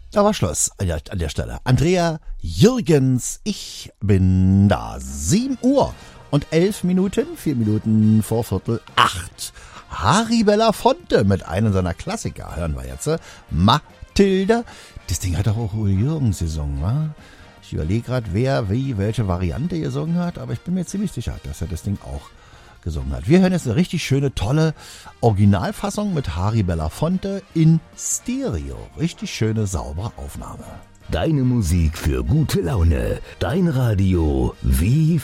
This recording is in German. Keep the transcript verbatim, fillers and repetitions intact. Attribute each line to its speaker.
Speaker 1: Da war Schluss an der, an der Stelle. Andrea Jürgens, ich bin da. sieben Uhr und elf Minuten, vier Minuten vor Viertel acht. Harry Belafonte mit einem seiner Klassiker, hören wir jetzt. Mathilda. Das Ding hat doch auch Uwe Jürgens gesungen, wa? Ich überlege gerade, wer, wie, welche Variante gesungen hat, aber ich bin mir ziemlich sicher, dass er das Ding auch gesungen hat. Wir hören jetzt eine richtig schöne, tolle Originalfassung mit Harry Belafonte in Stereo. Richtig schöne, saubere Aufnahme.
Speaker 2: Deine Musik für gute Laune. Dein Radio wie